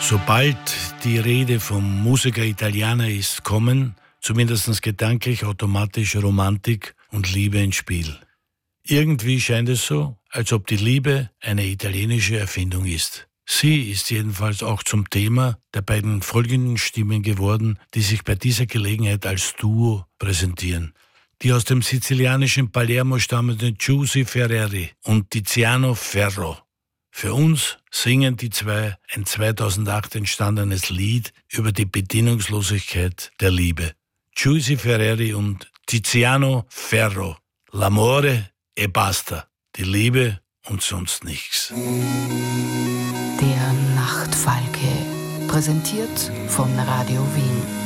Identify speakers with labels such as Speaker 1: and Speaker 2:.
Speaker 1: Sobald die Rede vom Musiker Italianer ist, kommen, zumindest gedanklich, automatisch Romantik und Liebe ins Spiel. Irgendwie scheint es so, als ob die Liebe eine italienische Erfindung ist. Sie ist jedenfalls auch zum Thema der beiden folgenden Stimmen geworden, die sich bei dieser Gelegenheit als Duo präsentieren. Die aus dem sizilianischen Palermo stammenden Giusy Ferreri und Tiziano Ferro. Für uns singen die zwei ein 2008 entstandenes Lied über die Bedingungslosigkeit der Liebe. Giusy Ferreri und Tiziano Ferro. L'amore e basta. Die Liebe und sonst nichts.
Speaker 2: Der Nachtfalke, präsentiert von Radio Wien.